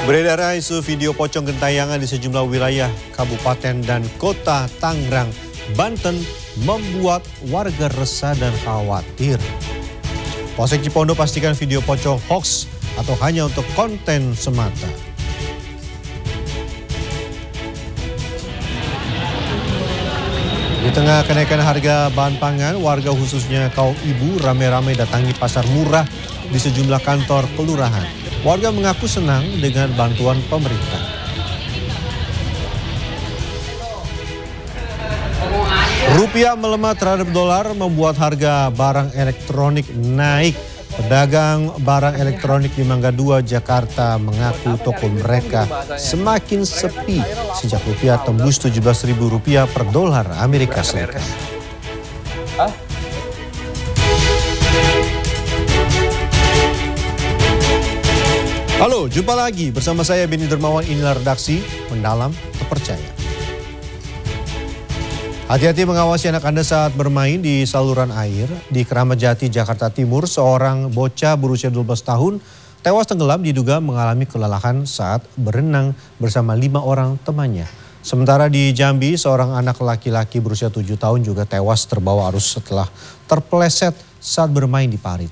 Beredar isu video pocong gentayangan di sejumlah wilayah Kabupaten dan Kota Tangerang, Banten membuat warga resah dan khawatir. Polsek Cipondo pastikan video pocong hoax atau hanya untuk konten semata. Di tengah kenaikan harga bahan pangan, warga khususnya kaum ibu ramai-ramai datangi pasar murah di sejumlah kantor kelurahan. Warga mengaku senang dengan bantuan pemerintah. Rupiah melemah terhadap dolar membuat harga barang elektronik naik. Pedagang barang elektronik di Mangga 2, Jakarta mengaku toko mereka semakin sepi sejak rupiah tembus Rp17.000 per dolar Amerika Serikat. Halo, jumpa lagi bersama saya Beni Dermawan, inilah redaksi Mendalam Terpercaya. Hati-hati mengawasi anak Anda saat bermain di saluran air. Di Keramat Jati, Jakarta Timur, seorang bocah berusia 12 tahun tewas tenggelam diduga mengalami kelelahan saat berenang bersama 5 orang temannya. Sementara di Jambi, seorang anak laki-laki berusia 7 tahun juga tewas terbawa arus setelah terpeleset saat bermain di parit.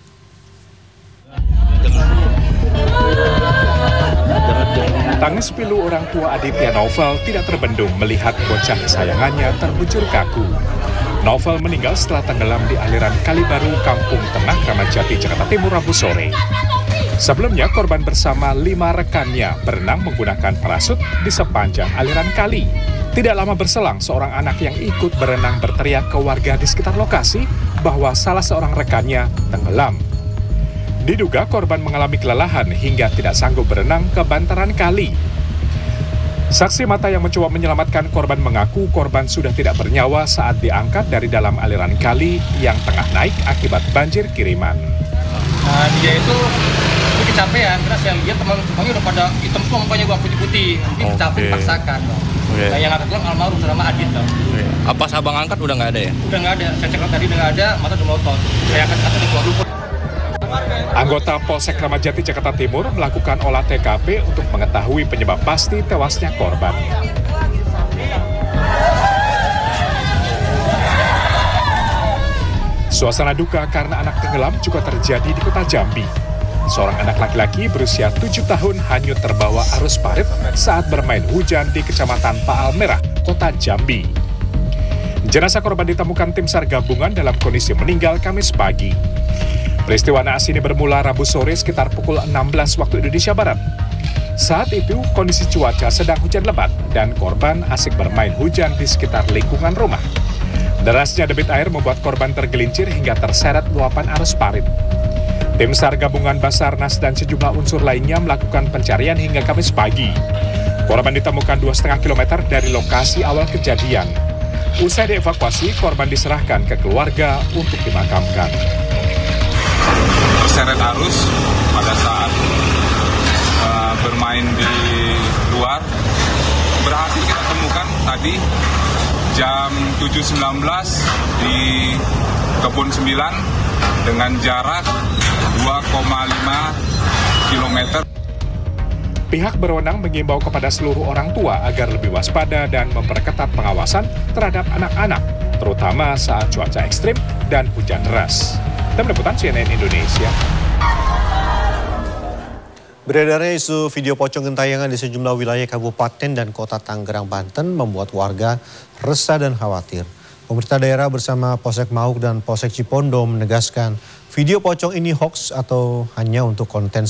Tangis pilu orang tua Aditya Novel tidak terbendung melihat bocah kesayangannya terbujur kaku. Novel meninggal setelah tenggelam di aliran Kali Baru, Kampung Tengah, Keramat Jati, Jakarta Timur, Rabu sore. Sebelumnya korban bersama 5 rekannya berenang menggunakan parasut di sepanjang aliran kali. Tidak lama berselang, seorang anak yang ikut berenang berteriak ke warga di sekitar lokasi bahwa salah seorang rekannya tenggelam. Diduga korban mengalami kelelahan hingga tidak sanggup berenang ke bantaran kali. Saksi mata yang mencoba menyelamatkan korban mengaku korban sudah tidak bernyawa saat diangkat dari dalam aliran kali yang tengah naik akibat banjir kiriman. Dia itu kecapean karena saya lihat teman-temannya udah pada hitam semua, mukanya gua putih-putih. Mungkin kecapean paksakan. Nah, yang angkat tulang almarhum sama Adit. Apa sabang angkat udah nggak ada ya? Udah nggak ada. Saya cek tadi udah nggak ada, mata udah melotot. Saya angkat di keluar lumpur. Anggota Polsek Keramat Jati, Jakarta Timur melakukan olah TKP untuk mengetahui penyebab pasti tewasnya korban. Suasana duka karena anak tenggelam juga terjadi di kota Jambi. Seorang anak laki-laki berusia 7 tahun hanyut terbawa arus parit saat bermain hujan di Kecamatan Paal Merah, kota Jambi. Jenazah korban ditemukan tim SAR gabungan dalam kondisi meninggal Kamis pagi. Peristiwa naas ini bermula Rabu sore sekitar pukul 16 waktu Indonesia Barat. Saat itu kondisi cuaca sedang hujan lebat dan korban asik bermain hujan di sekitar lingkungan rumah. Derasnya debit air membuat korban tergelincir hingga terseret luapan arus parit. Tim SAR gabungan Basarnas dan sejumlah unsur lainnya melakukan pencarian hingga Kamis pagi. Korban ditemukan 2,5 km dari lokasi awal kejadian. Usai dievakuasi, korban diserahkan ke keluarga untuk dimakamkan. Terseret arus pada saat bermain di luar. Berhasil kita temukan tadi jam 7.19 di Kebun 9 dengan jarak 2,5 km. Pihak berwenang mengimbau kepada seluruh orang tua agar lebih waspada dan memperketat pengawasan terhadap anak-anak, terutama saat cuaca ekstrim dan hujan deras. Tim Liputan CNN Indonesia. Beredarnya isu video pocong gentayangan di sejumlah wilayah Kabupaten dan Kota Tangerang, Banten membuat warga resah dan khawatir. Pemerintah daerah bersama Polsek Mauk dan Polsek Cipondo menegaskan video pocong ini hoax atau hanya untuk konten